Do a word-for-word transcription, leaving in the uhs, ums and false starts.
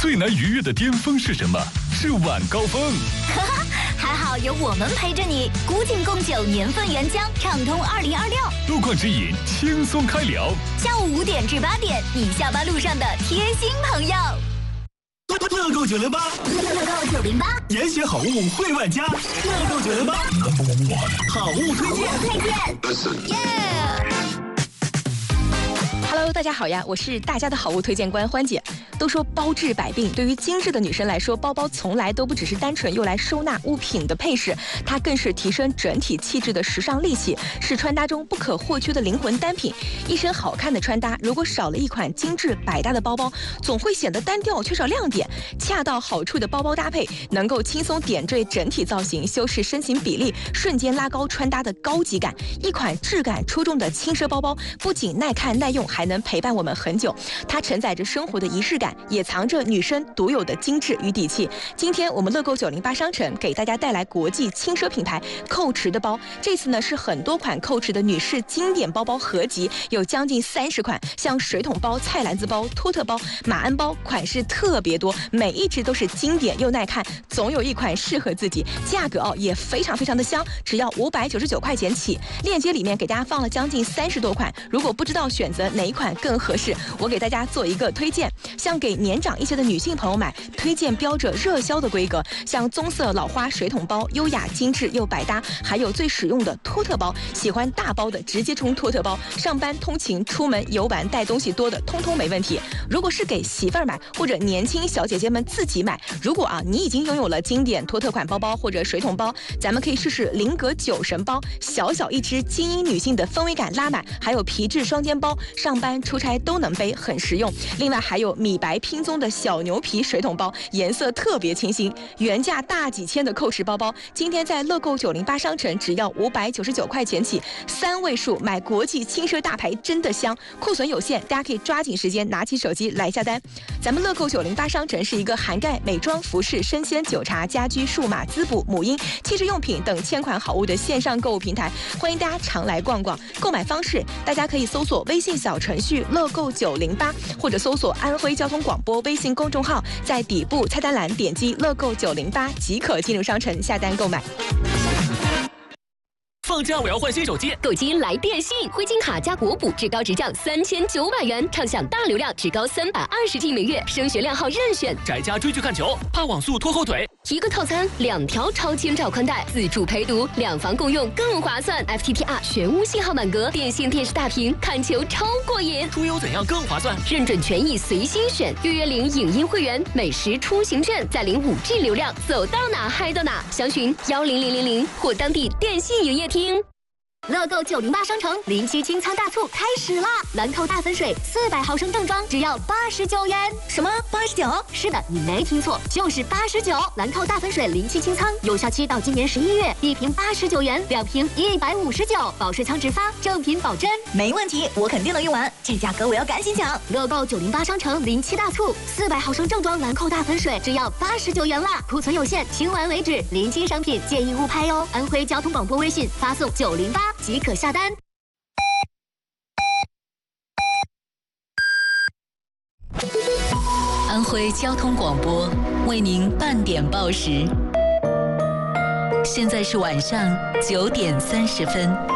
最难逾越的巅峰是什么？是晚高峰。 哈哈，还好有我们陪着你。古井贡酒年份原浆，畅通二零二六。 路况指引，轻松开聊。 下午五点至八点，你下班路上的贴心朋友。 乐购九零八， 乐购九零八， 严选好物惠万家。乐购九零八，好物推荐。 推荐。 Hello， 大家好呀，我是大家的好物推荐官欢姐。都说包治百病，对于精致的女生来说，包包从来都不只是单纯用来收纳物品的配饰，它更是提升整体气质的时尚利器，是穿搭中不可或缺的灵魂单品。一身好看的穿搭，如果少了一款精致百搭的包包，总会显得单调，缺少亮点。恰到好处的包包搭配，能够轻松点缀整体造型，修饰身形比例，瞬间拉高穿搭的高级感。一款质感出众的轻奢包包，不仅耐看耐用，还能陪伴我们很久。它承载着生活的仪式感，也藏着女生独有的精致与底气。今天我们乐购九零八商城给大家带来国际轻奢品牌蔻驰的包，这次呢是很多款蔻驰的女士经典包包合集，有将近三十款，像水桶包、菜篮子包、托特包、马鞍包，款式特别多，每一只都是经典又耐看，总有一款适合自己。价格哦也非常非常的香，只要五百九十九块钱起。链接里面给大家放了将近三十多款，如果不知道选择哪一款更合适，我给大家做一个推荐。像给年长一些的女性朋友买，推荐标着热销的规格，像棕色老花水桶包，优雅精致又百搭，还有最实用的托特包，喜欢大包的直接冲托特包，上班通勤出门游玩带东西多的通通没问题。如果是给媳妇儿买或者年轻小姐姐们自己买，如果啊你已经拥有了经典托特款包包或者水桶包，咱们可以试试菱格酒神包，小小一只，精英女性的氛围感拉满，还有皮质双肩包，上班出差都能背，很实用。另外还有米白拼宗的小牛皮水桶包，颜色特别清新，原价大几千的蔻驰包包，今天在乐购九零八商城只要五百九十九块钱起，三位数买国际轻奢大牌真的香，库存有限，大家可以抓紧时间拿起手机来下单。咱们乐购九零八商城是一个涵盖美妆、服饰、生鲜、酒茶、家居、数码、滋补、母婴、汽车用品等千款好物的线上购物平台，欢迎大家常来逛逛。购买方式，大家可以搜索微信小程序乐购九零八，或者搜索安徽交通广播微信公众号，在底部菜单栏点击乐购九零八即可进入商城下单购买。 放假我要换新手机， 购机来电信，灰金卡加国补，至高直降三千九百元，畅享大流量，至高三百二十 G 每月，升学量号任选。 宅家追剧看球，怕网速拖后腿。 一个套餐，两条超千兆宽带，自助陪读，两房共用更划算。F T T R 全屋信号满格，电信电视大屏，看球超过瘾。 出游怎样更划算？ 认准权益随心选，预约领影音会员，美食出行券，再领 五 G 流量，走到哪嗨到哪。详询幺零零零零或当地电信营业厅。乐购九零八商城临期清仓大促开始啦！兰蔻大粉水四百毫升正装只要八十九元。 什么八十九？ 是的，你没听错，就是八十九。兰蔻大粉水临期清仓，有效期到今年十一月，一瓶八十九元，两瓶一百五十九，保税仓直发，正品保真。 没问题，我肯定能用完，这价格我要赶紧抢！ 乐购九零八商城临期大促，四百毫升正装兰蔻大粉水只要八十九元啦，库存有限，清完为止。临期商品建议勿拍哦。安徽交通广播微信发送九零八。即可下单。 安徽交通广播为您半点报时，现在是晚上九点三十分。